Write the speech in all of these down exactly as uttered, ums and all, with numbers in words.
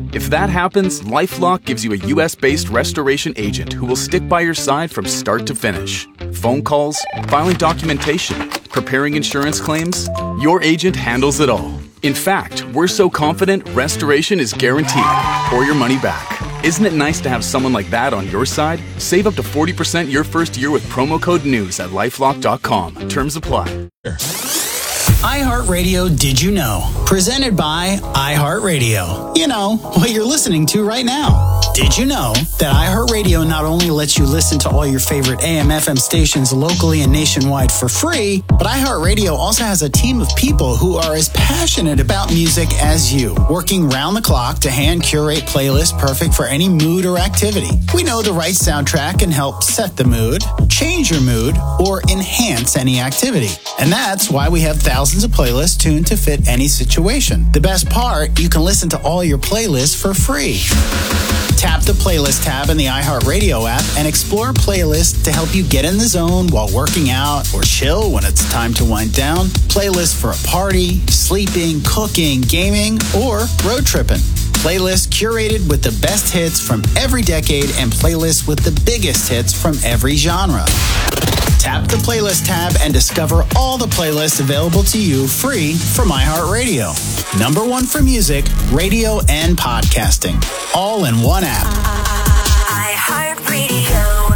If that happens, LifeLock gives you a U S-based restoration agent who will stick by your side from start to finish. Phone calls, filing documentation, preparing insurance claims, your agent handles it all. In fact, we're so confident restoration is guaranteed or your money back. Isn't it nice to have someone like that on your side? Save up to forty percent your first year with promo code NEWS at lifelock dot com. Terms apply. iHeartRadio Did You Know? Presented by iHeartRadio. You know, what you're listening to right now. Did you know that iHeartRadio not only lets you listen to all your favorite A M F M stations locally and nationwide for free, but iHeartRadio also has a team of people who are as passionate about music as you, working round the clock to hand curate playlists perfect for any mood or activity. We know the right soundtrack can help set the mood, change your mood, or enhance any activity. And that's why we have thousands of playlists tuned to fit any situation. The best part, you can listen to all your playlists for free. Tap the Playlist tab in the iHeartRadio app and explore playlists to help you get in the zone while working out or chill when it's time to wind down. Playlists for a party, sleeping, cooking, gaming, or road tripping. Playlists curated with the best hits from every decade and playlists with the biggest hits from every genre. Tap the Playlist tab and discover all the playlists available to you free from iHeartRadio. Number one for music, radio, and podcasting. All in one app. iHeartRadio.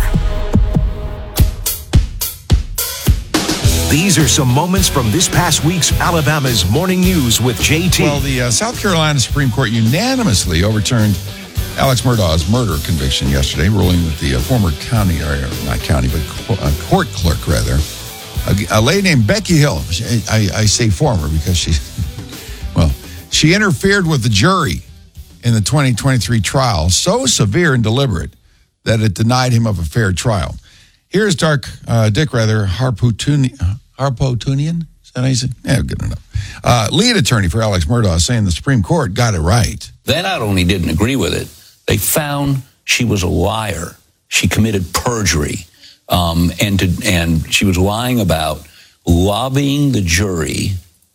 These are some moments from this past week's Alabama's Morning News with J T. Well, the uh, South Carolina Supreme Court unanimously overturned Alex Murdaugh's murder conviction yesterday, ruling that the uh, former county, or not county, but co- uh, court clerk, rather, a, a lady named Becky Hill, I, I say former because she, well, she interfered with the jury in the twenty twenty-three trial, so severe and deliberate that it denied him of a fair trial. Here's Dark, uh, Dick, rather, Harpootunian, Harpootunian? Is that how you say? Yeah, good enough. Uh, lead attorney for Alex Murdaugh saying the Supreme Court got it right. They not only didn't agree with it, they found she was a liar. She committed perjury, um, and to, and she was lying about lobbying the jury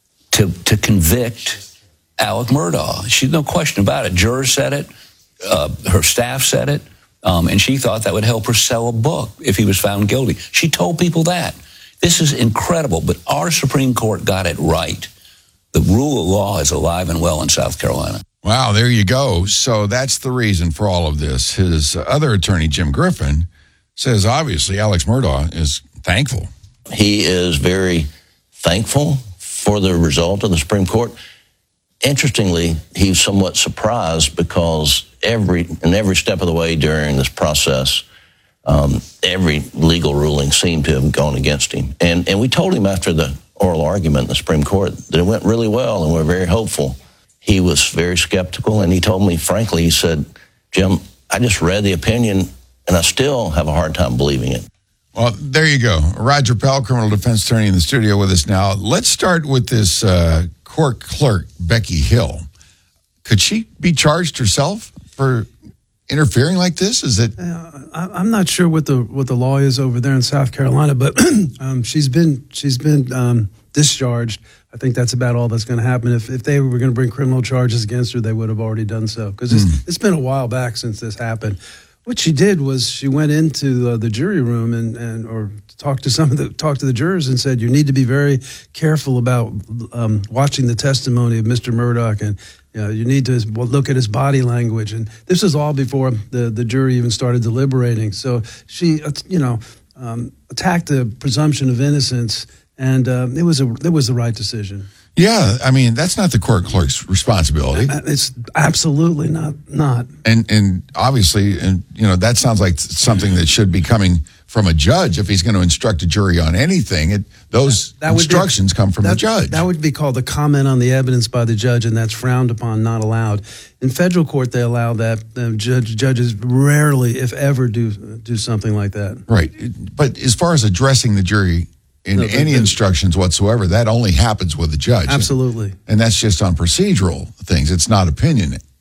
to to convict Alex Murdaugh. She's no question about it. Jurors said it. Uh, her staff said it. Um, and she thought that would help her sell a book if he was found guilty. She told people that. This is incredible, but our Supreme Court got it right. The rule of law is alive and well in South Carolina. Wow, there you go. So that's the reason for all of this. His other attorney, Jim Griffin, says obviously Alex Murdaugh is thankful. He is very thankful for the result of the Supreme Court. Interestingly, he's somewhat surprised because every in every step of the way during this process, um, every legal ruling seemed to have gone against him. And and we told him after the oral argument in the Supreme Court that it went really well and we're very hopeful. He was very skeptical, and he told me, frankly, he said, Jim, I just read the opinion, and I still have a hard time believing it. Well, there you go. Roger Pell, criminal defense attorney in the studio with us now. Let's start with this uh, court clerk, Becky Hill. Could she be charged herself for interfering like this? Is it? Uh, I'm not sure what the what the law is over there in South Carolina, but um, she's been she's been um, discharged. I think that's about all that's going to happen. If if they were going to bring criminal charges against her, they would have already done so, because it's, mm. it's been a while back since this happened. What she did was she went into uh, the jury room and, and or talked to some of the talked to the jurors and said, you need to be very careful about um, watching the testimony of Mister Murdaugh, and you know, you need to look at his body language. And this was all before the, the jury even started deliberating. So she, you know, um, attacked the presumption of innocence, and uh, it was a it was the right decision. Yeah, I mean, that's not the court clerk's responsibility. It's absolutely not. not. And and obviously, and you know, that sounds like something that should be coming from a judge if he's going to instruct a jury on anything. It, those that, that instructions be, come from that, the judge. That would be called a comment on the evidence by the judge, and that's frowned upon, not allowed. In federal court, they allow that. The judge, judges rarely, if ever, do do something like that. Right. But as far as addressing the jury in no, any the, instructions whatsoever, that only happens with the judge. Absolutely. And that's just on procedural things. It's not opinion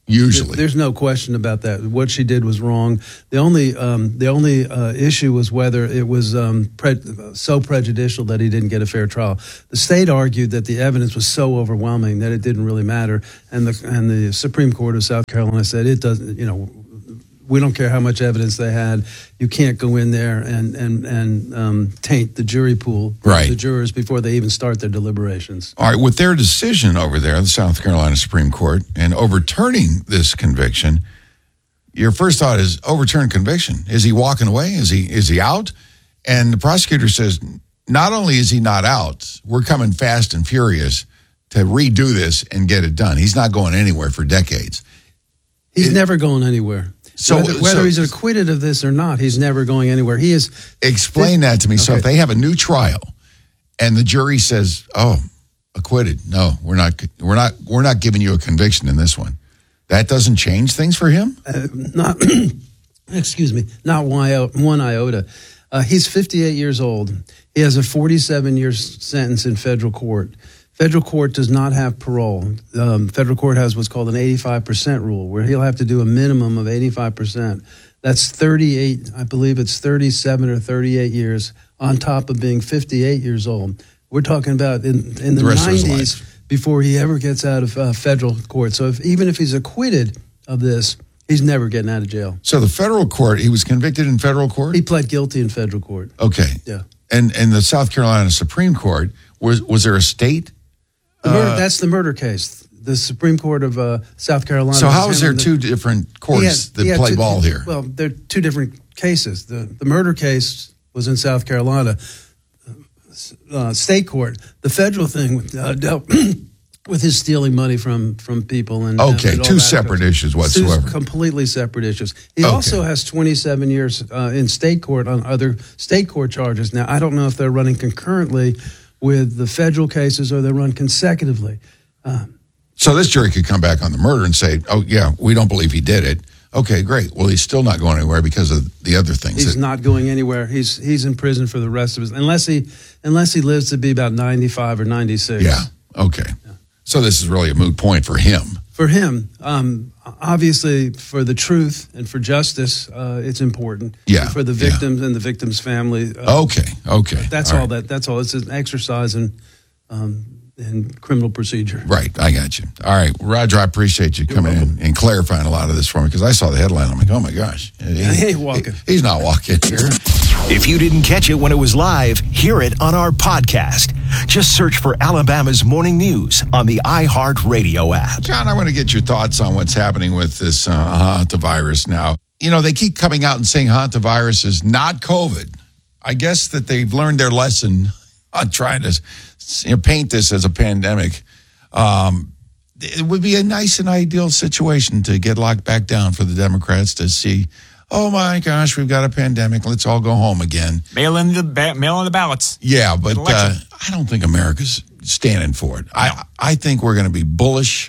Usually, there's no question about that. What she did was wrong. The only um, the only uh, issue was whether it was um, pre- so prejudicial that he didn't get a fair trial. The state argued that the evidence was so overwhelming that it didn't really matter, and the and the Supreme Court of South Carolina said it doesn't. You know, we don't care how much evidence they had. You can't go in there and and and um, taint the jury pool, right. the jurors, before they even start their deliberations. All right, with their decision over there, the South Carolina Supreme Court, and overturning this conviction, your first thought is overturn conviction. Is he walking away? Is he is he out? And the prosecutor says, not only is he not out, we're coming fast and furious to redo this and get it done. He's not going anywhere for decades. He's it, never going anywhere. So whether, whether so, he's acquitted of this or not, he's never going anywhere. He is. Explain that to me. Okay. So if they have a new trial, and the jury says, "Oh, acquitted," no, we're not. We're not. We're not giving you a conviction in this one. That doesn't change things for him. Uh, not. excuse me. Not one iota. Uh, he's fifty-eight years old. He has a forty-seven year sentence in federal court. Federal court does not have parole. Um, federal court has what's called an eighty-five percent rule, where he'll have to do a minimum of eighty-five percent. That's thirty-eight, I believe it's thirty-seven or thirty-eight years on top of being fifty-eight years old. We're talking about in, in the, the nineties before he ever gets out of uh, federal court. So if, even if he's acquitted of this, he's never getting out of jail. So the federal court, he was convicted in federal court? He pled guilty in federal court. Okay. Yeah. And and the South Carolina Supreme Court, was was there a state? The murder, Uh, that's the murder case. The Supreme Court of uh, South Carolina. So how is there the, two different courts he had, that he had play two, ball here? Well, they're two different cases. The the murder case was in South Carolina, uh, state court. The federal thing uh, dealt with his stealing money from, from people. And Okay, and all two that separate goes. issues whatsoever. Two completely separate issues. He Okay. also has twenty-seven years uh, in state court on other state court charges. Now, I don't know if they're running concurrently with the federal cases or they run consecutively. Uh, So this jury could come back on the murder and say, oh, yeah, we don't believe he did it. Okay, great. Well, he's still not going anywhere because of the other things. He's that, not going anywhere. He's he's in prison for the rest of his unless he unless he lives to be about ninety-five or ninety-six. Yeah, okay. So this is really a moot point for him. For him, um, obviously, for the truth and for justice, uh, it's important. Yeah, And for the yeah. victims and the victims' family. Uh, Okay, okay. That's all all right. that. That's all. It's an exercise in um, in criminal procedure. Right, I got you. All right, Roger, I appreciate you coming in and clarifying a lot of this for me because I saw the headline. I'm like, oh my gosh. He, he ain't walking. He, he's not walking here. If you didn't catch it when it was live, hear it on our podcast. Just search for Alabama's Morning News on the iHeartRadio app. John, I want to get your thoughts on what's happening with this uh, hantavirus now. You know, they keep coming out and saying hantavirus is not COVID. I guess that they've learned their lesson on trying to you know, paint this as a pandemic. Um, it would be a nice and ideal situation to get locked back down for the Democrats to see, oh my gosh, we've got a pandemic. Let's all go home again. Mail in the ba- mail in the ballots. Yeah, but uh, Election. I don't think America's standing for it. I I think we're going to be bullish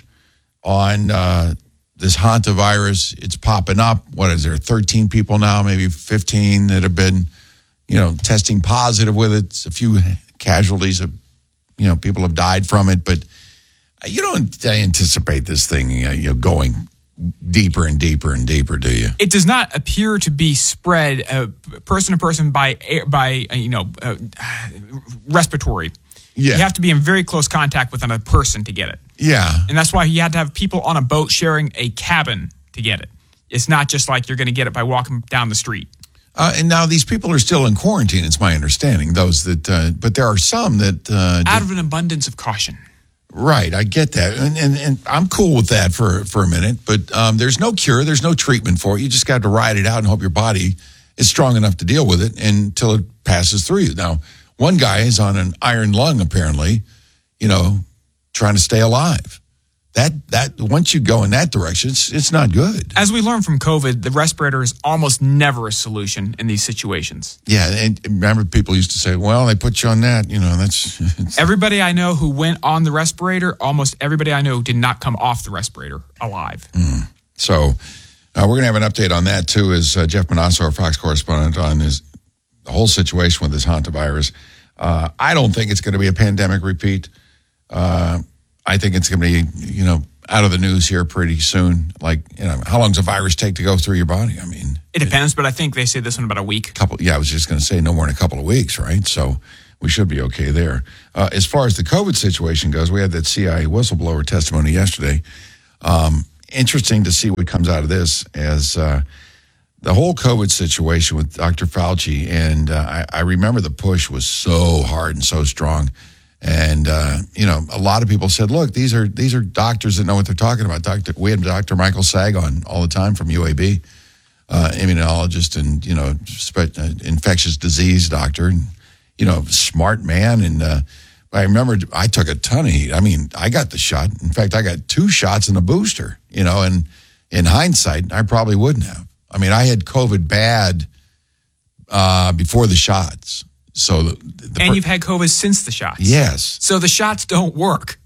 on uh, this hantavirus. It's popping up. What is there? thirteen people now, maybe fifteen that have been, you know, testing positive with it. It's a few casualties of, you know, people have died from it. But you don't anticipate this thing, you know, you know going deeper and deeper and deeper, do you? It does not appear to be spread uh, person to person by air, by uh, you know uh, respiratory. Yeah. You have to be in very close contact with another person to get it, Yeah. and that's why you had to have people on a boat sharing a cabin to get it. It's not just like you're going to get it by walking down the street. Uh, and now these people are still in quarantine, it's my understanding, those that, uh, but there are some that... Uh, Out of an abundance of caution. Right, I get that, and, and and I'm cool with that for for a minute. But um, there's no cure, there's no treatment for it. You just got to ride it out and hope your body is strong enough to deal with it until it passes through you. Now, one guy is on an iron lung, apparently, you know, trying to stay alive. That that once you go in that direction, it's it's not good. As we learned from COVID, the respirator is almost never a solution in these situations. Yeah, and remember people used to say, "Well, they put you on that." You know, that's it's, Everybody I know who went on the respirator, almost everybody I know did not come off the respirator alive. Mm. So uh, we're going to have an update on that, too, as uh, Jeff Manasso, our Fox correspondent, on his, the whole situation with this hantavirus. Uh, I don't think it's going to be a pandemic repeat. Uh, I think it's going to be, you know, out of the news here pretty soon. Like, you know, how long does a virus take to go through your body? I mean, it depends, but I think they say this one about a week. Couple, yeah, I was just going to say no more than a couple of weeks, right? So we should be okay there. Uh, as far as the COVID situation goes, we had that C I A whistleblower testimony yesterday. Um, interesting to see what comes out of this as uh, the whole COVID situation with Doctor Fauci. And uh, I, I remember the push was so hard and so strong. And, uh, you know, a lot of people said, look, these are these are doctors that know what they're talking about. Doctor, we had Doctor Michael Sag on all the time from U A B, uh, immunologist and, you know, spe- uh, infectious disease doctor, and, you know, smart man. And uh, I remember I took a ton of heat. I mean, I got the shot. In fact, I got two shots and a booster, you know, and in hindsight, I probably wouldn't have. I mean, I had COVID bad uh, before the shots. So the, the and per- you've had COVID since the shots. Yes. So the shots don't work.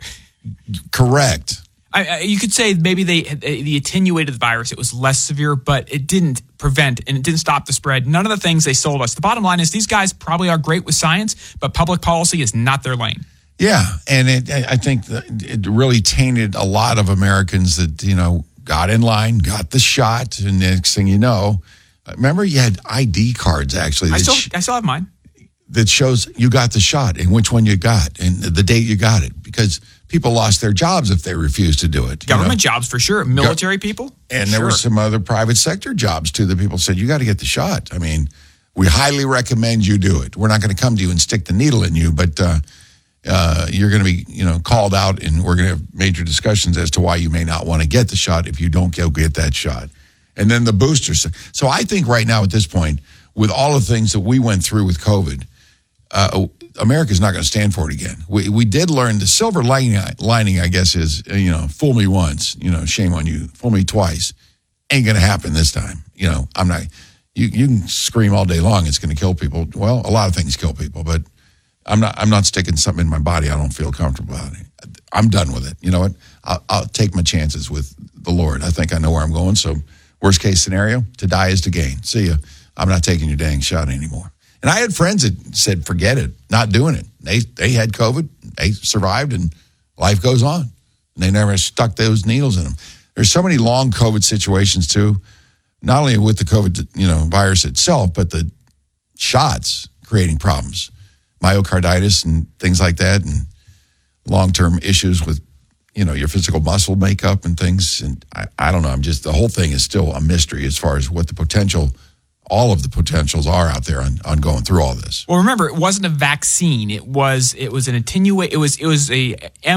Correct. I, I, you could say maybe they they attenuated the virus. It was less severe, but it didn't prevent and it didn't stop the spread. None of the things they sold us. The bottom line is these guys probably are great with science, but public policy is not their lane. Yeah, and it, I think that it really tainted a lot of Americans that, you know, got in line, got the shot, and next thing you know, remember you had I D cards actually. I still, sh- I still have mine. That shows you got the shot and which one you got and the date you got it, because people lost their jobs if they refused to do it. Government you know? jobs for sure. Military Go- people. And sure. there were some other private sector jobs too that people said, you got to get the shot. I mean, we highly recommend you do it. We're not going to come to you and stick the needle in you, but uh, uh, you're going to be, you know, called out and we're going to have major discussions as to why you may not want to get the shot if you don't go get that shot. And then the boosters. So I think right now at this point, with all the things that we went through with COVID, Uh, America's not going to stand for it again. We we did learn the silver lining, lining, I guess, is, you know, fool me once, you know, shame on you. Fool me twice. Ain't going to happen this time. You know, I'm not, you, you can scream all day long, it's going to kill people. Well, a lot of things kill people, but I'm not, I'm not sticking something in my body I don't feel comfortable about. I'm done with it. You know what? I'll, I'll take my chances with the Lord. I think I know where I'm going. So worst case scenario, to die is to gain. See ya. I'm not taking your dang shot anymore. And I had friends that said, forget it, not doing it. They they had COVID, they survived, and life goes on. And they never stuck those needles in them. There's so many long COVID situations, too, not only with the COVID, you know, virus itself, but the shots creating problems, myocarditis and things like that, and long-term issues with, you know, your physical muscle makeup and things. And I, I don't know, I'm just, the whole thing is still a mystery as far as what the potential all of the potentials are out there on, on going through all this. Well, remember, it wasn't a vaccine. It was it was an attenuate. It was it was a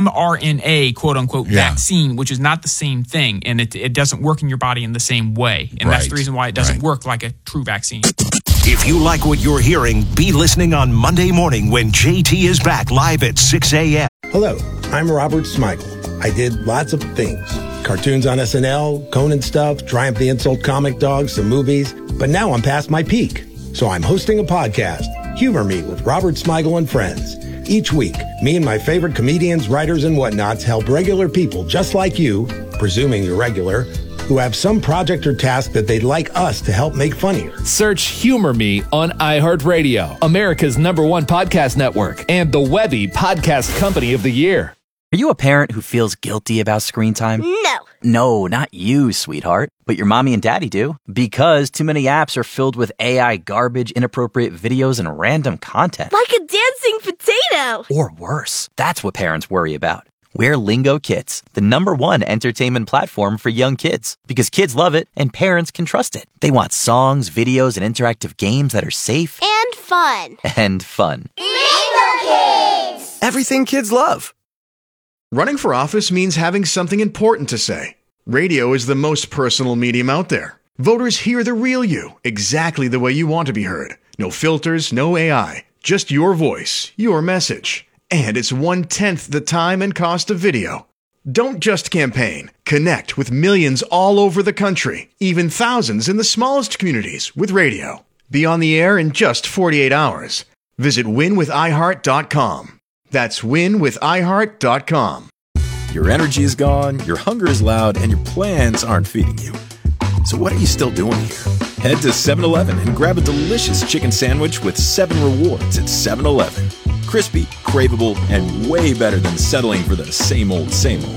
mRNA quote unquote Yeah. vaccine, which is not the same thing, and it it doesn't work in your body in the same way, and that's Right. the reason why it doesn't Right. work like a true vaccine. If you like what you're hearing, be listening on Monday morning when J T is back live at six a.m. Hello, I'm Robert Smigel. I did lots of things. Cartoons on S N L, Conan stuff, Triumph the Insult comic dogs, some movies. But now I'm past my peak. So I'm hosting a podcast, Humor Me with Robert Smigel and Friends. Each week, me and my favorite comedians, writers, and whatnots help regular people just like you, presuming you're regular, who have some project or task that they'd like us to help make funnier. Search Humor Me on iHeartRadio, America's number one podcast network, and the Webby Podcast Company of the Year. Are you a parent who feels guilty about screen time? No. No, not you, sweetheart. But your mommy and daddy do. Because too many apps are filled with A I garbage, inappropriate videos, and random content. Like a dancing potato. Or worse. That's what parents worry about. We're Lingo Kids, the number one entertainment platform for young kids. Because kids love it and parents can trust it. They want songs, videos, and interactive games that are safe. And fun. And fun. Lingo Kids! Everything kids love. Running for office means having something important to say. Radio is the most personal medium out there. Voters hear the real you, exactly the way you want to be heard. No filters, no A I, just your voice, your message. And it's one-tenth the time and cost of video. Don't just campaign. Connect with millions all over the country, even thousands in the smallest communities with radio. Be on the air in just forty-eight hours. Visit win with i heart dot com. That's win with i heart dot com. Your energy is gone, your hunger is loud, and your plans aren't feeding you. So what are you still doing here? Head to seven eleven and grab a delicious chicken sandwich with seven rewards at seven eleven. Crispy, craveable, and way better than settling for the same old, same old.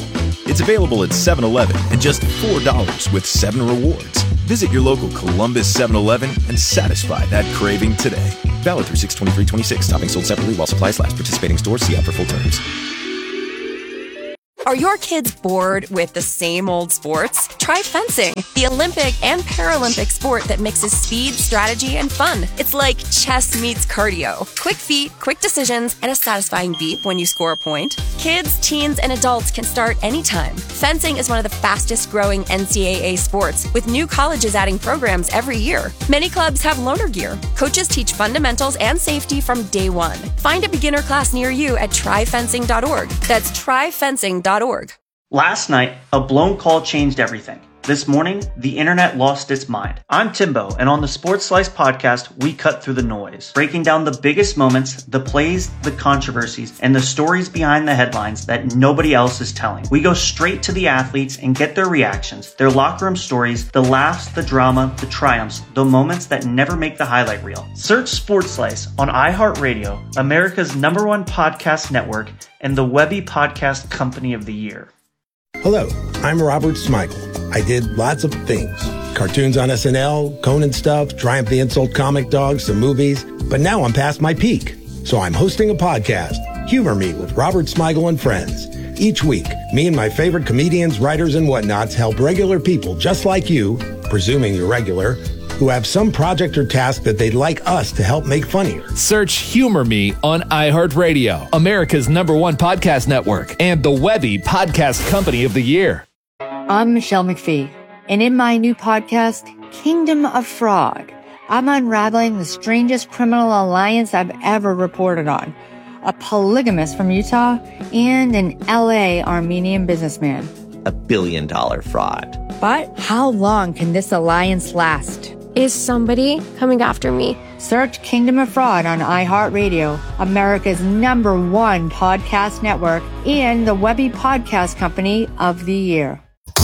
It's available at seven eleven and just four dollars with seven rewards. Visit your local Columbus seven eleven and satisfy that craving today. Valid through six twenty-three twenty-six. Topping sold separately while supplies last. Participating stores. See app for full terms. Are your kids bored with the same old sports? Try fencing, the Olympic and Paralympic sport that mixes speed, strategy, and fun. It's like chess meets cardio. Quick feet, quick decisions, and a satisfying beep when you score a point. Kids, teens, and adults can start anytime. Fencing is one of the fastest growing N C double A sports, with new colleges adding programs every year. Many clubs have loaner gear. Coaches teach fundamentals and safety from day one. Find a beginner class near you at try fencing dot org. That's try fencing dot org. Last night, a blown call changed everything. This morning, the internet lost its mind. I'm Timbo, and on the Sports Slice podcast, we cut through the noise, breaking down the biggest moments, the plays, the controversies, and the stories behind the headlines that nobody else is telling. We go straight to the athletes and get their reactions, their locker room stories, the laughs, the drama, the triumphs, the moments that never make the highlight reel. Search Sports Slice on iHeartRadio, America's number one podcast network, and the Webby Podcast Company of the Year. Hello, I'm Robert Smigel. I did lots of things. Cartoons on S N L, Conan stuff, Triumph the Insult Comic Dog, some movies. But now I'm past my peak. So I'm hosting a podcast, Humor Me with Robert Smigel and Friends. Each week, me and my favorite comedians, writers, and whatnots help regular people just like you, presuming you're regular, who have some project or task that they'd like us to help make funnier. Search Humor Me on iHeartRadio, America's number one podcast network, and the Webby Podcast Company of the Year. I'm Michelle McPhee, and in my new podcast, Kingdom of Fraud, I'm unraveling the strangest criminal alliance I've ever reported on. A polygamist from Utah and an L A Armenian businessman. A billion dollar fraud. But how long can this alliance last? Is somebody coming after me? Search Kingdom of Fraud on iHeartRadio, America's number one podcast network, and the Webby Podcast Company of the Year.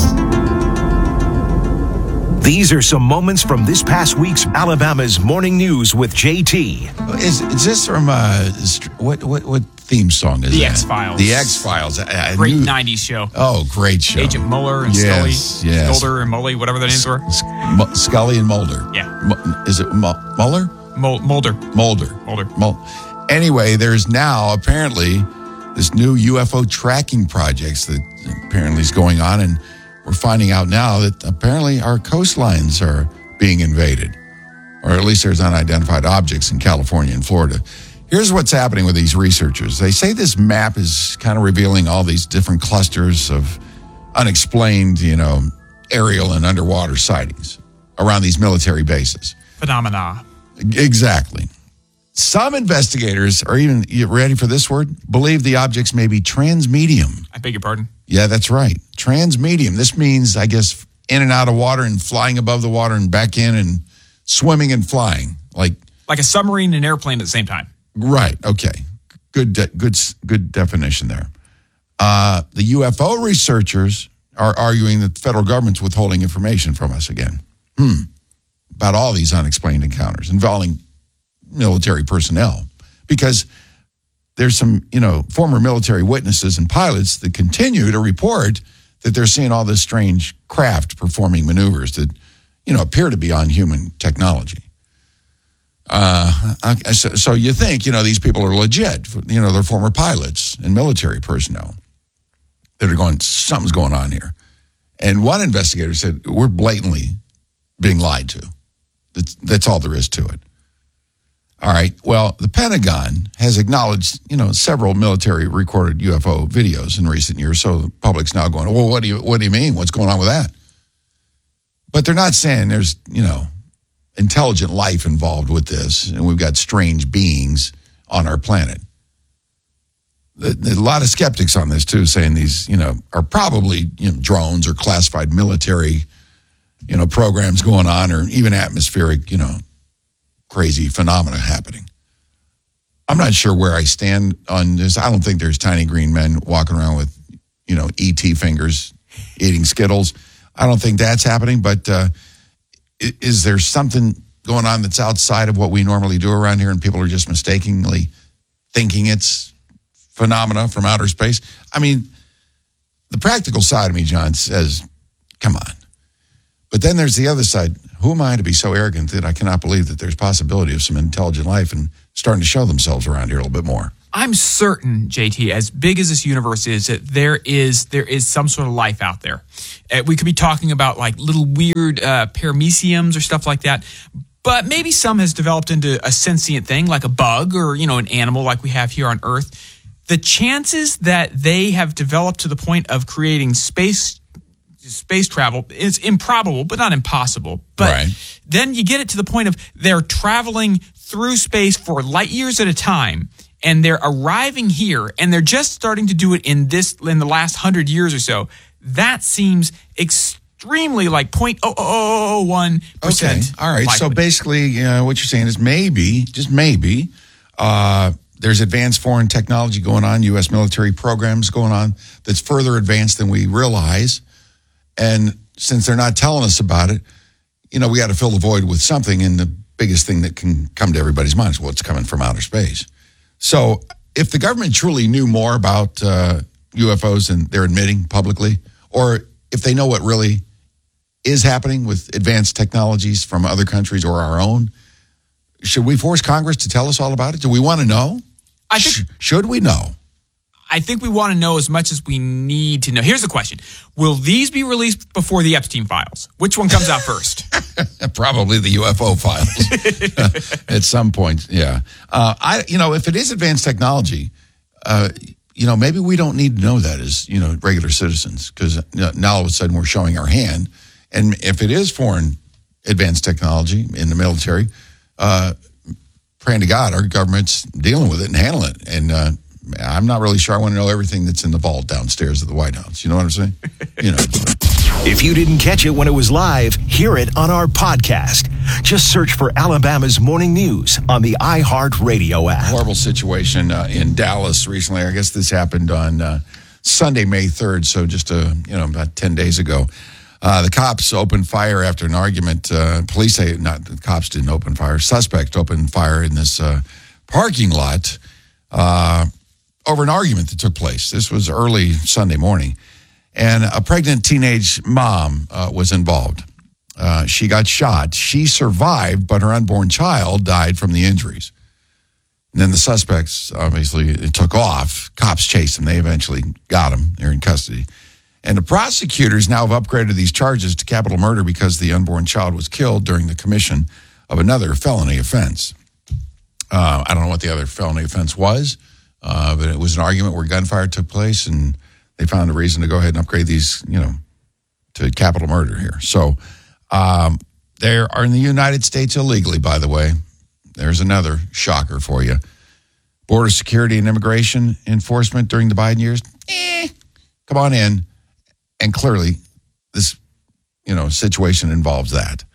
These are some moments from this past week's Alabama's Morning News with J T. Is, is this from, uh, what, what, what theme song is The that? X-Files. The X-Files. I, I Great knew, nineties show. Oh, great show. Agent Mueller and yes, Scully. Yes. Mulder and Mully, whatever their names were. S- Scully and Mulder. Yeah. M- is it M- Mueller? Mul- Mulder. Mulder. Mulder. Mul- anyway, there's now apparently this new U F O tracking projects that apparently is going on, and we're finding out now that apparently our coastlines are being invaded, or at least there's unidentified objects in California and Florida. Here's what's happening with these researchers. They say this map is kind of revealing all these different clusters of unexplained, you know, aerial and underwater sightings around these military bases. Phenomena. Exactly. Some investigators are even, you ready for this word? Believe the objects may be transmedium. I beg your pardon? Yeah, that's right. Transmedium. This means, I guess, in and out of water and flying above the water and back in and swimming and flying. Like like a submarine and an airplane at the same time. Right. Okay. Good, de- good, good definition there. Uh, the U F O researchers are arguing that the federal government's withholding information from us again. Hmm. About all these unexplained encounters involving military personnel, because there's some, you know, former military witnesses and pilots that continue to report that they're seeing all this strange craft performing maneuvers that, you know, appear to be on human technology. Uh, so, so you think, you know, these people are legit. You know, they're former pilots and military personnel that are going, something's going on here. And one investigator said, we're blatantly being lied to. That's, that's all there is to it. All right. Well, the Pentagon has acknowledged, you know, several military recorded U F O videos in recent years. So the public's now going, well, what do you, what do you mean? What's going on with that? But they're not saying there's, you know, intelligent life involved with this, and we've got strange beings on our planet. There's a lot of skeptics on this too, saying these, you know, are probably, you know, drones or classified military, you know, programs going on, or even atmospheric, you know, crazy phenomena happening. I'm not sure where I stand on this. I don't think there's tiny green men walking around with, you know, E T fingers eating Skittles. I don't think that's happening, but uh, is there something going on that's outside of what we normally do around here, and people are just mistakenly thinking it's phenomena from outer space? I mean, the practical side of me, John, says, come on. But then there's the other side. Who am I to be so arrogant that I cannot believe that there's possibility of some intelligent life and starting to show themselves around here a little bit more? I'm certain, J T, as big as this universe is, that there is there is some sort of life out there. Uh, we could be talking about like little weird uh, parameciums or stuff like that. But maybe some has developed into a sentient thing like a bug or, you know, an animal like we have here on Earth. The chances that they have developed to the point of creating space space travel is improbable, but not impossible. But right. Then you get it to the point of they're traveling through space for light years at a time, and they're arriving here, and they're just starting to do it in this in the last hundred years or so. That seems extremely like zero point zero zero zero one percent. Okay, all right. Likely. So basically, uh, what you're saying is maybe, just maybe, uh, there's advanced foreign technology going on, U S military programs going on that's further advanced than we realize. And since they're not telling us about it, you know, we got to fill the void with something. And the biggest thing that can come to everybody's mind is what's coming from outer space. So if the government truly knew more about uh, U F Os than they're admitting publicly, or if they know what really is happening with advanced technologies from other countries or our own, should we force Congress to tell us all about it? Do we want to know? I think, Sh- should we know? I think we want to know as much as we need to know. Here's the question. Will these be released before the Epstein files? Which one comes out first? Probably the U F O files at some point. Yeah. Uh, I, you know, if it is advanced technology, uh, you know, maybe we don't need to know that as, you know, regular citizens, because now all of a sudden we're showing our hand. And if it is foreign advanced technology in the military, uh, praying to God, our government's dealing with it and handling it. And uh, I'm not really sure I want to know everything that's in the vault downstairs at the White House. You know what I'm saying? You know. If you didn't catch it when it was live, hear it on our podcast. Just search for Alabama's Morning News on the iHeartRadio app. Horrible situation uh, in Dallas recently. I guess this happened on uh, Sunday, May third, so just uh, you know about ten days ago. Uh, the cops opened fire after an argument. Uh, police say, not the cops didn't open fire. Suspect opened fire in this uh, parking lot uh, over an argument that took place. This was early Sunday morning. And a pregnant teenage mom uh, was involved. Uh, she got shot. She survived, but her unborn child died from the injuries. And then the suspects, obviously, it took off. Cops chased them. They eventually got them. They're in custody. And the prosecutors now have upgraded these charges to capital murder because the unborn child was killed during the commission of another felony offense. Uh, I don't know what the other felony offense was, uh, but it was an argument where gunfire took place, and they found a reason to go ahead and upgrade these, you know, to capital murder here. So um, they are in the United States illegally, by the way. There's another shocker for you. Border security and immigration enforcement during the Biden years, eh, come on in. And clearly, this, you know, situation involves that.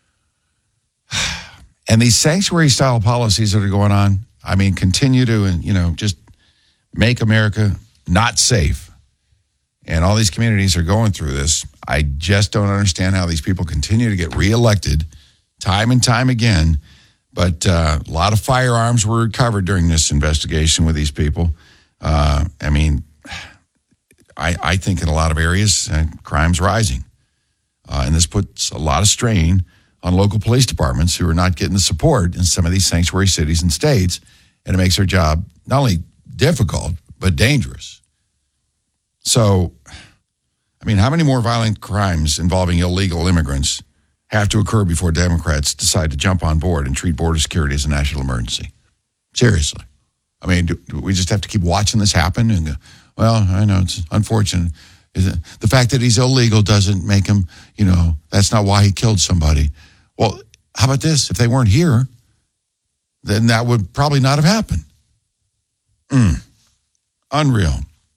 And these sanctuary-style policies that are going on, I mean, continue to, and you know, just make America not safe. And all these communities are going through this. I just don't understand how these people continue to get reelected time and time again. But uh, a lot of firearms were recovered during this investigation with these people. Uh, I mean, I, I think in a lot of areas, uh, crime's rising. Uh, and this puts a lot of strain on local police departments who are not getting the support in some of these sanctuary cities and states. And it makes their job not only difficult, but dangerous. So, I mean, how many more violent crimes involving illegal immigrants have to occur before Democrats decide to jump on board and treat border security as a national emergency? Seriously. I mean, do, do we just have to keep watching this happen and go, well, I know it's unfortunate. The fact that he's illegal doesn't make him, you know, that's not why he killed somebody. Well, how about this? If they weren't here, then that would probably not have happened. Mm. Unreal.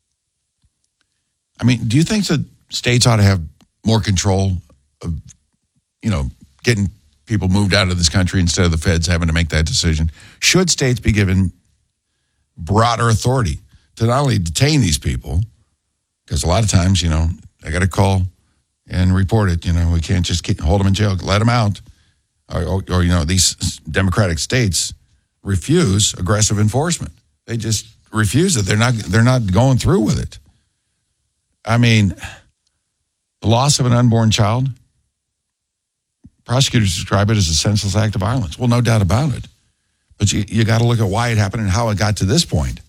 I mean, do you think that states ought to have more control of, you know, getting people moved out of this country instead of the feds having to make that decision? Should states be given broader authority to not only detain these people, because a lot of times, you know, I got to call and report it. You know, we can't just keep, hold them in jail, let them out. Or, or, or, you know, these democratic states refuse aggressive enforcement. They just refuse it. They're not, they're not going through with it. I mean, the loss of an unborn child, prosecutors describe it as a senseless act of violence. Well, no doubt about it. But you, you got to look at why it happened and how it got to this point.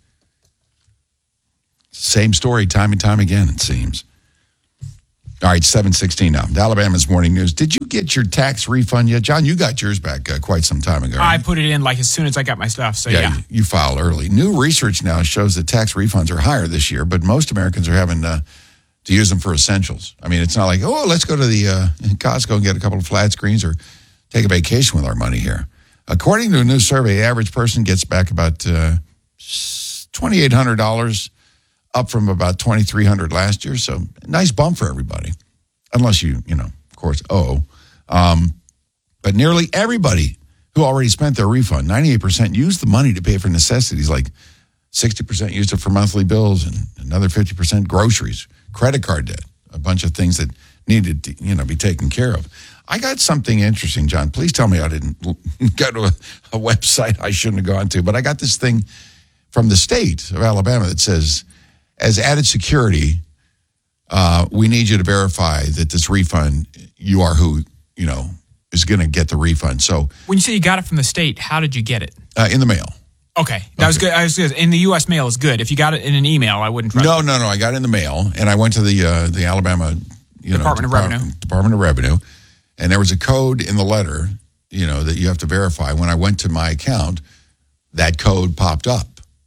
Same story time and time again, it seems. All right, seven sixteen now. Alabama's Morning News. Did you get your tax refund yet? John, you got yours back uh, quite some time ago. I put it in like as soon as I got my stuff, so yeah. yeah. You, you filed early. New research now shows that tax refunds are higher this year, but most Americans are having uh, to use them for essentials. I mean, it's not like, oh, let's go to the uh, Costco and get a couple of flat screens or take a vacation with our money here. According to a new survey, the average person gets back about uh, twenty-eight hundred dollars, up from about twenty-three hundred dollars last year. So nice bump for everybody, unless you, you know, of course, owe. Um, but nearly everybody who already spent their refund, ninety-eight percent, used the money to pay for necessities, like sixty percent used it for monthly bills and another fifty percent groceries, credit card debt, a bunch of things that needed to, you know, be taken care of. I got something interesting, John. Please tell me I didn't go to a, a website I shouldn't have gone to, but I got this thing from the state of Alabama that says, as added security, uh, we need you to verify that this refund, you are who, you know, is going to get the refund. So when you say you got it from the state, how did you get it? Uh, in the mail. Okay. That okay. was good. I was good. In the U S mail is good. If you got it in an email, I wouldn't trust No, it. no, no. I got it in the mail, and I went to the uh, the Alabama you Department know, of Revenue. Department of Revenue, and there was a code in the letter, you know, that you have to verify. When I went to my account, that code popped up.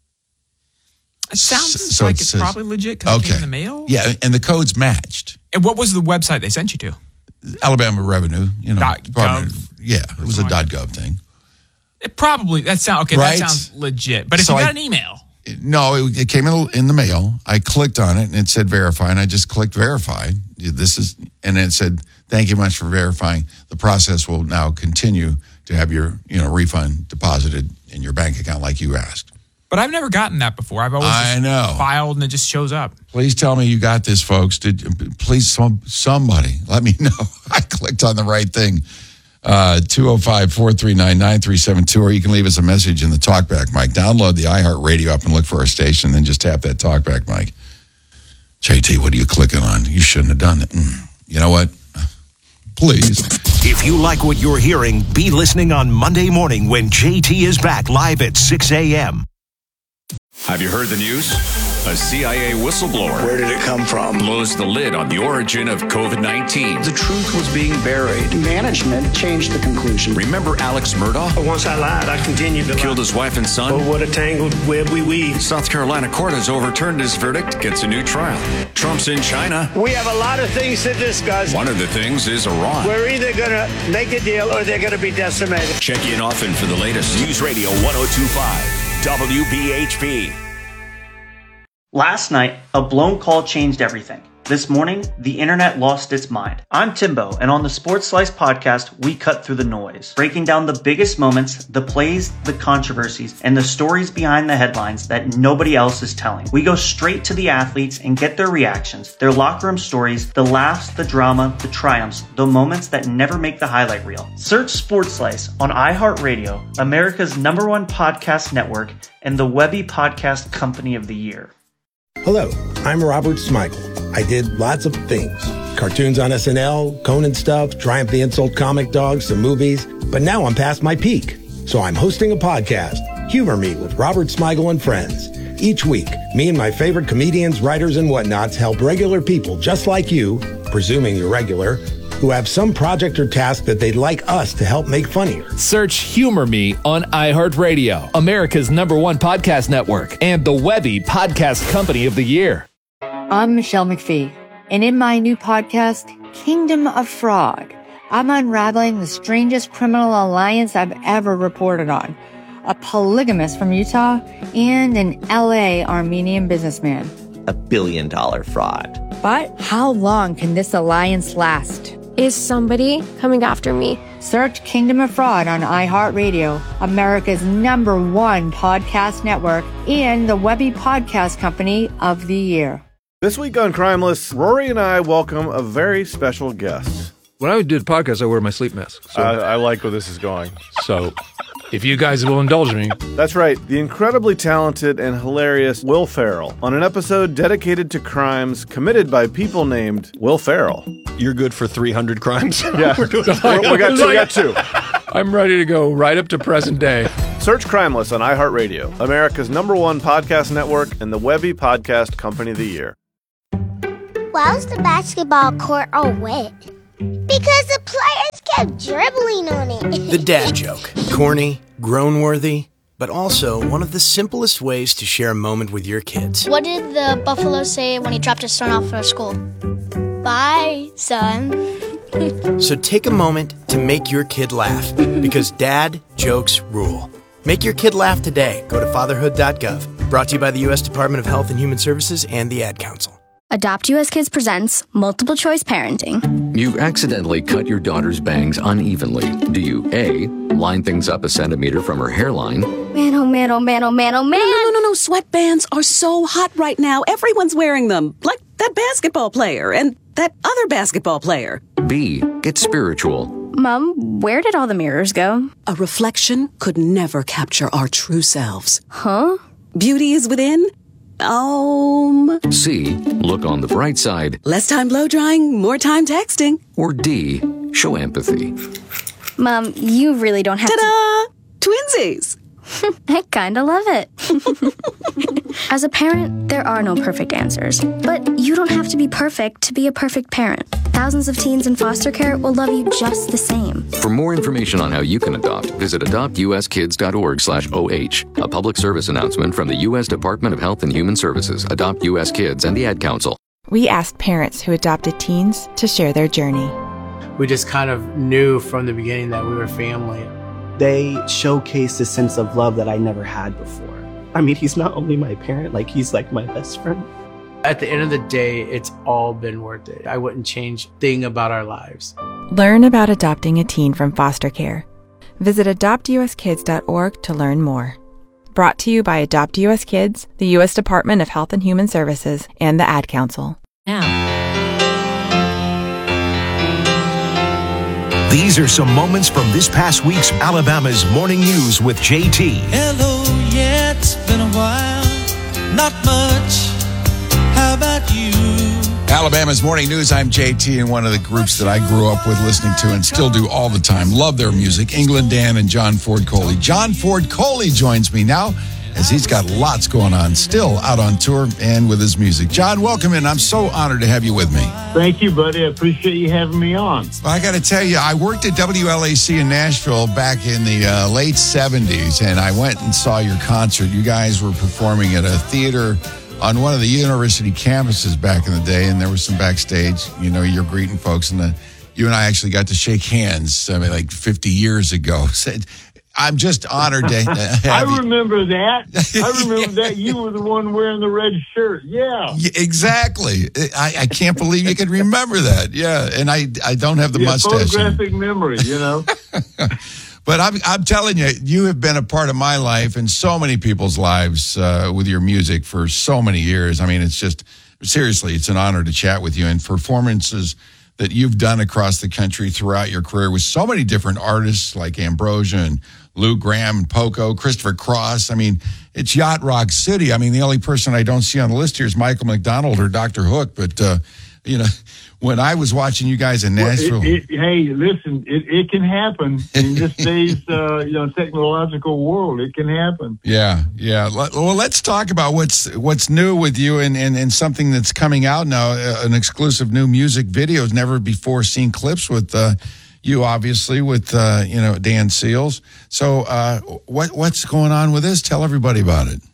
It sounds so like it it's says, probably legit because okay. it came in the mail. Yeah, and the code's matched. And what was the website they sent you to? Alabama Revenue, you know. Dot gov. Yeah, it was a like .gov thing. It probably, that sound okay, right? that sounds legit. But if so you got I, an email. No, it, it came in, in the mail. I clicked on it, and it said verify, and I just clicked verify. This is, and it said, thank you much for verifying. The process will now continue to have your, you know, refund deposited in your bank account like you asked. But I've never gotten that before. I've always I just know. filed and it just shows up. Please tell me you got this, folks. Did please some, somebody let me know. I clicked on the right thing. Uh, two oh five, four three nine, nine three seven two, or you can leave us a message in the TalkBack mic. Download the iHeartRadio app and look for our station, then just tap that TalkBack mic. J T, what are you clicking on? You shouldn't have done it. Mm. You know what? Please. If you like what you're hearing, be listening on Monday morning when J T is back live at six a.m. Have you heard the news? A C I A whistleblower. Where did it come from? Blows the lid on the origin of COVID nineteen. The truth was being buried. Management changed the conclusion. Remember Alex Murdaugh? But once I lied, I continued to Killed lie. his wife and son? Oh, what a tangled web we weave. South Carolina court has overturned his verdict, gets a new trial. Trump's in China. We have a lot of things to discuss. One of the things is Iran. We're either going to make a deal or they're going to be decimated. Check in often for the latest. News Radio one oh two point five, W B H P. Last night, a blown call changed everything. This morning, the internet lost its mind. I'm Timbo, and on the Sports Slice podcast, we cut through the noise, breaking down the biggest moments, the plays, the controversies, and the stories behind the headlines that nobody else is telling. We go straight to the athletes and get their reactions, their locker room stories, the laughs, the drama, the triumphs, the moments that never make the highlight reel. Search Sports Slice on iHeartRadio, America's number one podcast network, and the Webby Podcast Company of the Year. Hello, I'm Robert Smigel. I did lots of things. Cartoons on S N L, Conan stuff, Triumph the Insult Comic Dogs, some movies. But now I'm past my peak. So I'm hosting a podcast, Humor Me with Robert Smigel and Friends. Each week, me and my favorite comedians, writers, and whatnots help regular people just like you, presuming you're regular, who have some project or task that they'd like us to help make funnier. Search Humor Me on iHeartRadio, America's number one podcast network, and the Webby Podcast Company of the Year. I'm Michelle McPhee, and in my new podcast, Kingdom of Fraud, I'm unraveling the strangest criminal alliance I've ever reported on. A polygamist from Utah and an L A Armenian businessman. A billion dollar fraud. But how long can this alliance last? Is somebody coming after me? Search Kingdom of Fraud on iHeartRadio, America's number one podcast network, and the Webby Podcast Company of the Year. This week on Crimeless, Rory and I welcome a very special guest. When I do the podcast, I wear my sleep mask. So. I, I like where this is going. So, if you guys will indulge me. That's right, the incredibly talented and hilarious Will Ferrell on an episode dedicated to crimes committed by people named Will Ferrell. You're good for three hundred crimes? Yeah, we got two. We got two. I'm ready to go right up to present day. Search Crimeless on iHeartRadio, America's number one podcast network and the Webby Podcast Company of the Year. Why was the basketball court all wet? Because the players kept dribbling on it. The dad joke. Corny, groan-worthy, but also one of the simplest ways to share a moment with your kids. What did the buffalo say when he dropped his son off for school? Bye, son. So take a moment to make your kid laugh, because dad jokes rule. Make your kid laugh today. Go to fatherhood dot gov. Brought to you by the U S Department of Health and Human Services and the Ad Council. Adopt U S Kids presents Multiple Choice Parenting. You've accidentally cut your daughter's bangs unevenly. Do you A, line things up a centimeter from her hairline? Man, oh man, oh man, oh man, oh man. No, no, no, no, sweatbands are so hot right now. Everyone's wearing them. Like that basketball player and that other basketball player. B, get spiritual. Mom, where did all the mirrors go? A reflection could never capture our true selves. Huh? Beauty is within. Um. C, look on the bright side. Less time blow drying, more time texting. Or D, show empathy. Mom, you really don't have Ta-da! to... Twinsies! I kinda love it. As a parent, there are no perfect answers. But you don't have to be perfect to be a perfect parent. Thousands of teens in foster care will love you just the same. For more information on how you can adopt, visit adopt u s kids dot org slash O H. A public service announcement from the U S Department of Health and Human Services, Adopt U S Kids, and the Ad Council. We asked parents who adopted teens to share their journey. We just kind of knew from the beginning that we were family. They showcased a sense of love that I never had before. I mean, he's not only my parent, like he's like my best friend. At the end of the day, it's all been worth it. I wouldn't change a thing about our lives. Learn about adopting a teen from foster care. Visit adopt u s kids dot org to learn more. Brought to you by Adopt U S Kids, the U S Department of Health and Human Services, and the Ad Council. Now. These are some moments from this past week's Alabama's Morning News with J T. Hello, yeah, it's been a while. Not much. How about you? Alabama's Morning News. I'm J T, and one of the groups that I grew up with listening to and still do all the time. Love their music. England Dan and John Ford Coley. John Ford Coley joins me now as he's got lots going on, still out on tour and with his music. John, welcome in. I'm so honored to have you with me. Thank you, buddy. I appreciate you having me on. Well, I got to tell you, I worked at W L A C in Nashville back in the uh, late seventies, and I went and saw your concert. You guys were performing at a theater on one of the university campuses back in the day, and there was some backstage. You know, you're greeting folks, and the, you and I actually got to shake hands, I mean, like fifty years ago. I'm just honored to have I remember that. I remember that. You were the one wearing the red shirt. Yeah. yeah exactly. I, I can't believe you can remember that. Yeah. And I, I don't have the yeah, mustache. Photographic memory, you know. But I'm, I'm telling you, you have been a part of my life and so many people's lives uh, with your music for so many years. I mean, it's just, seriously, it's an honor to chat with you. And performances that you've done across the country throughout your career with so many different artists like Ambrosia and Lou Graham and Poco, Christopher Cross. I mean, it's Yacht Rock City. I mean, the only person I don't see on the list here is Michael McDonald or Doctor Hook. But, uh, you know, when I was watching you guys in Nashville. Well, it, it, hey, listen, it, it can happen in this day's, uh, you know, technological world. It can happen. Yeah, yeah. Well, let's talk about what's what's new with you and, and, and something that's coming out now, uh, an exclusive new music video. Never before seen clips with uh, you, obviously, with, uh, you know, Dan Seals. So uh, what what's going on with this? Tell everybody about it.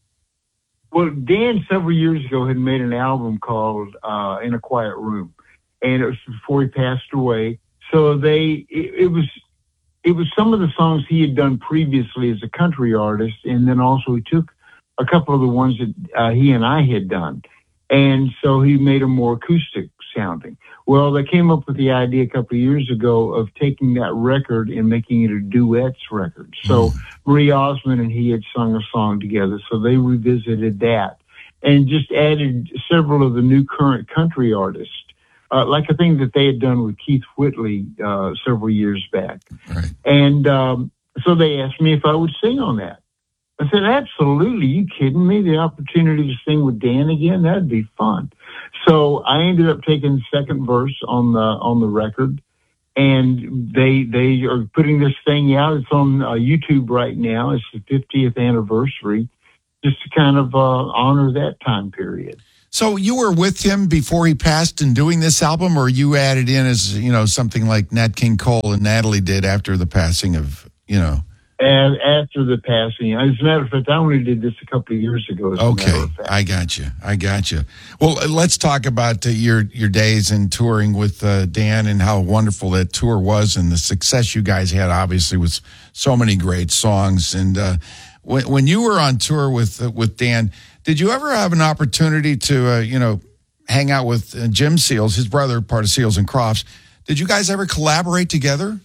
Well, Dan several years ago had made an album called uh, In a Quiet Room, and it was before he passed away. So they, it, it was, it was some of the songs he had done previously as a country artist, and then also he took a couple of the ones that uh, he and I had done, and so he made them more acoustic sounding. Well, they came up with the idea a couple of years ago of taking that record and making it a duets record. So mm. Marie Osmond and he had sung a song together, so they revisited that and just added several of the new current country artists, uh, like a thing that they had done with Keith Whitley uh, several years back. Right. And um, so they asked me if I would sing on that. I said, absolutely. You kidding me? The opportunity to sing with Dan again? That'd be fun. So I ended up taking the second verse on the, on the record, and they, they are putting this thing out. It's on uh, YouTube right now. It's the fiftieth anniversary, just to kind of, uh, honor that time period. So you were with him before he passed and doing this album, or you added in as, you know, something like Nat King Cole and Natalie did after the passing of, you know? And after the passing, as a matter of fact, I only did this a couple of years ago. As okay, a matter of fact. I got you. I got you. Well, let's talk about uh, your your days in touring with uh, Dan and how wonderful that tour was and the success you guys had, obviously, with so many great songs. And uh, when, when you were on tour with uh, with Dan, did you ever have an opportunity to, uh, you know, hang out with uh, Jim Seals, his brother, part of Seals and Crofts? Did you guys ever collaborate together?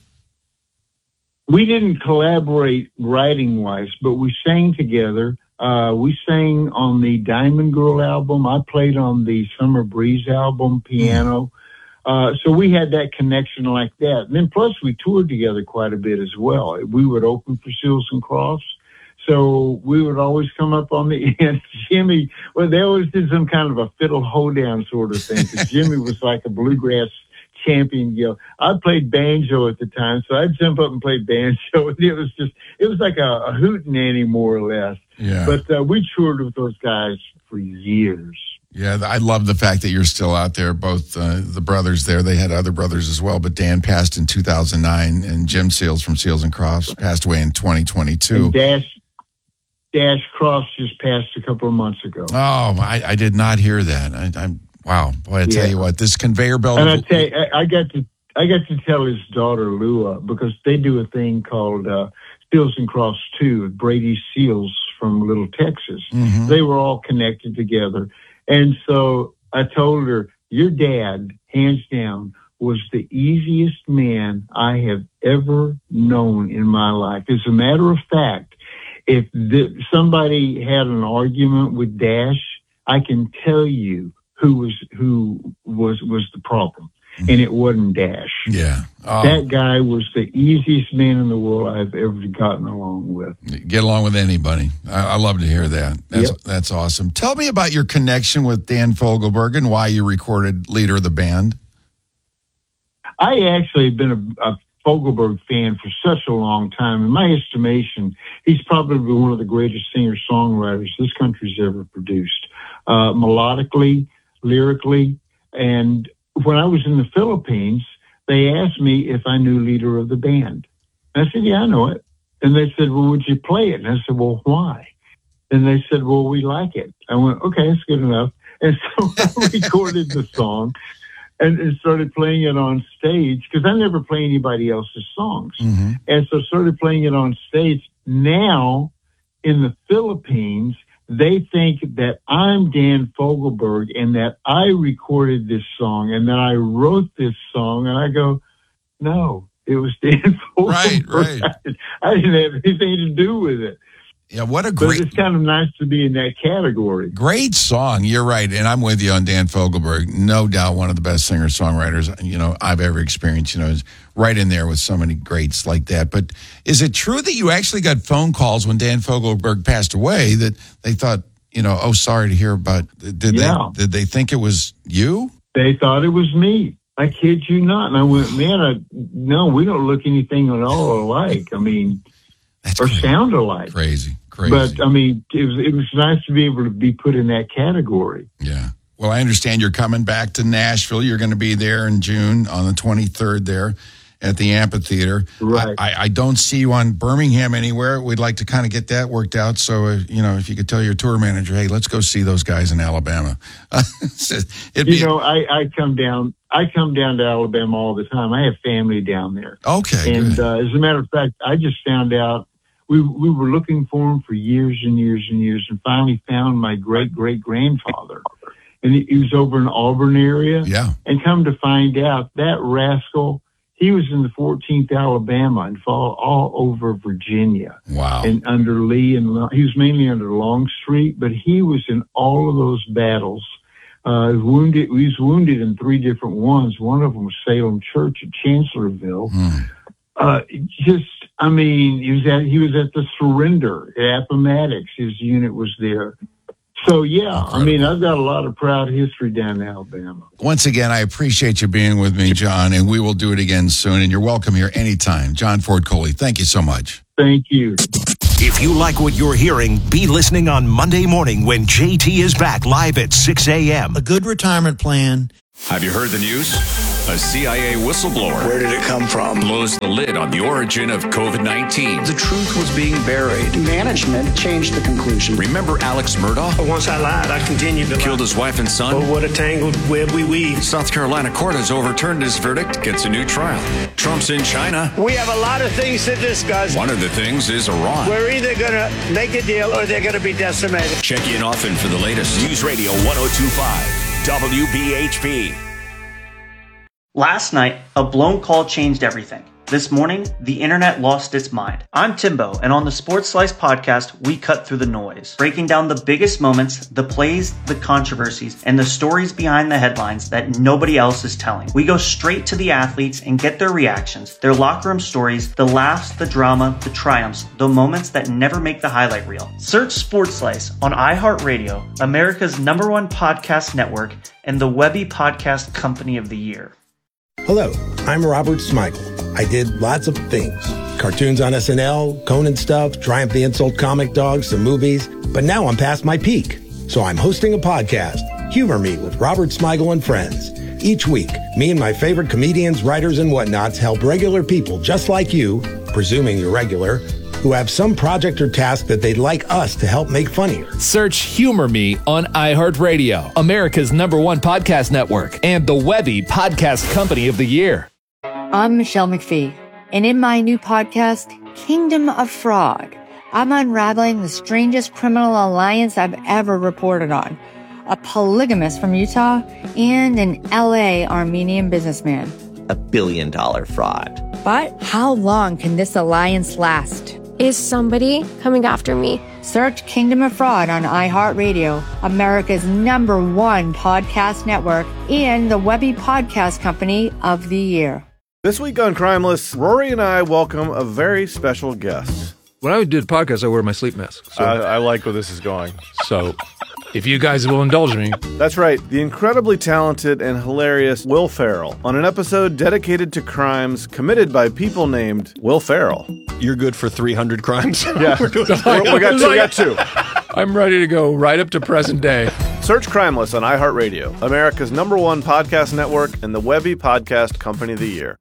We didn't collaborate writing-wise, but we sang together. Uh, we sang on the Diamond Girl album. I played on the Summer Breeze album, piano. Uh, so we had that connection like that. And then plus we toured together quite a bit as well. We would open for Seals and Crofts. So we would always come up on the end. Jimmy, well, they always did some kind of a fiddle hoedown sort of thing, because Jimmy was like a bluegrass champion. You know, I played banjo at the time, so I'd jump up and play banjo. And it was just, it was like a, a hootenanny, more or less. Yeah. But uh, we toured with those guys for years. Yeah, I love the fact that you're still out there. Both uh, the brothers there, they had other brothers as well, but Dan passed in two thousand nine, and Jim Seals from Seals and Crofts passed away in twenty twenty-two. And Dash, Dash Crofts just passed a couple of months ago. Oh, I, I did not hear that. I, I'm wow, boy! I tell Yeah. you what, this conveyor belt. And I tell you, I, I got to I got to tell his daughter Lua, because they do a thing called uh, Seals and Crofts two with Brady Seals from Little Texas. Mhm. They were all connected together, and so I told her, "Your dad, hands down, was the easiest man I have ever known in my life." As a matter of fact, if the, somebody had an argument with Dash, I can tell you who was who was was the problem, and it wasn't Dash. Yeah, oh. That guy was the easiest man in the world I've ever gotten along with. Get along with anybody. I, I love to hear that. That's Yep. that's awesome. Tell me about your connection with Dan Fogelberg and why you recorded Leader of the Band. I actually have been a, a Fogelberg fan for such a long time. In my estimation, he's probably one of the greatest singer-songwriters this country's ever produced, uh, melodically, lyrically. And when I was in the Philippines, they asked me if I knew Leader of the Band. And I said, yeah, I know it. And they said, well, would you play it? And I said, well, why? And they said, well, we like it. I went, okay, that's good enough. And so I recorded the song and, and started playing it on stage, because I never play anybody else's songs. Mm-hmm. And so started playing it on stage. Now, in the Philippines, they think that I'm Dan Fogelberg and that I recorded this song and that I wrote this song. And I go, no, it was Dan Fogelberg. Right, right. I didn't have anything to do with it. Yeah, what a But great, it's kind of nice to be in that category. great song. You're right, and I'm with you on Dan Fogelberg. No doubt, one of the best singer-songwriters you know I've ever experienced. You know, is right in there with so many greats like that. But is it true that you actually got phone calls when Dan Fogelberg passed away that they thought, you know, oh, sorry to hear about? Did Yeah. they did they think it was you? They thought it was me. I kid you not. And I went, man, I, no, we don't look anything at all alike. I mean, or sound alike. Crazy, crazy. But I mean, it was, it was nice to be able to be put in that category. Yeah. Well, I understand you're coming back to Nashville. You're going to be there in June on the twenty-third there at the amphitheater. Right. I, I don't see you on Birmingham anywhere. We'd like to kind of get that worked out. So, uh, you know, if you could tell your tour manager, hey, let's go see those guys in Alabama. It'd be, You know, I, I come down, I come down to Alabama all the time. I have family down there. Okay. And good. uh, as a matter of fact, I just found out we we were looking for him for years and years and years, and finally found my great great grandfather. And he, he was over in Auburn area. Yeah. And come to find out, that rascal, he was in the fourteenth Alabama and fought all over Virginia. Wow. And under Lee, and Lo- he was mainly under Longstreet, but he was in all of those battles. Uh, wounded, he was wounded in three different ones. One of them was Salem Church at Chancellorsville. Mm. Uh, just, I mean, he was at he was at the Surrender at Appomattox. His unit was there. So, yeah, I mean, I've got a lot of proud history down in Alabama. Once again, I appreciate you being with me, John, and we will do it again soon. And you're welcome here anytime. John Ford Coley, thank you so much. Thank you. If you like what you're hearing, be listening on Monday morning when J T is back live at six a.m. A good retirement plan. Have you heard the news? A C I A whistleblower. Where did it come from? Blows the lid on the origin of COVID nineteen. The truth was being buried. Management changed the conclusion. Remember Alex Murdaugh? Once I lied, I continued to lie. Killed his wife and son. Oh, what a tangled web we weave. South Carolina court has overturned his verdict, gets a new trial. Trump's in China. We have a lot of things to discuss. One of the things is Iran. We're either going to make a deal or they're going to be decimated. Check in often for the latest. News Radio one oh two point five, W B H P. Last night, a blown call changed everything. This morning, the internet lost its mind. I'm Timbo, and on the Sports Slice podcast, we cut through the noise, breaking down the biggest moments, the plays, the controversies, and the stories behind the headlines that nobody else is telling. We go straight to the athletes and get their reactions, their locker room stories, the laughs, the drama, the triumphs, the moments that never make the highlight reel. Search Sports Slice on iHeartRadio, America's number one podcast network, and the Webby Podcast Company of the Year. Hello, I'm Robert Smigel. I did lots of things. Cartoons on S N L, Conan stuff, Triumph the Insult comic dogs, some movies. But now I'm past my peak. So I'm hosting a podcast, Humor Me with Robert Smigel and Friends. Each week, me and my favorite comedians, writers, and whatnots help regular people just like you, presuming you're regular, who have some project or task that they'd like us to help make funnier. Search Humor Me on iHeartRadio, America's number one podcast network, and the Webby Podcast Company of the Year. I'm Michelle McPhee, and in my new podcast, Kingdom of Frog, I'm unraveling the strangest criminal alliance I've ever reported on. A polygamist from Utah and an L A Armenian businessman. A billion dollar fraud. But how long can this alliance last? Is somebody coming after me? Search Kingdom of Fraud on iHeartRadio, America's number one podcast network, and the Webby Podcast Company of the Year. This week on Crimeless, Rory and I welcome a very special guest. When I do the podcast, I wear my sleep mask. So, I, I like where this is going. So, if you guys will indulge me. That's right, the incredibly talented and hilarious Will Ferrell on an episode dedicated to crimes committed by people named Will Ferrell. You're good for three hundred crimes? Yeah, We're doing we got two. We got two. I'm ready to go right up to present day. Search Crimeless on iHeartRadio, America's number one podcast network and the Webby Podcast Company of the Year.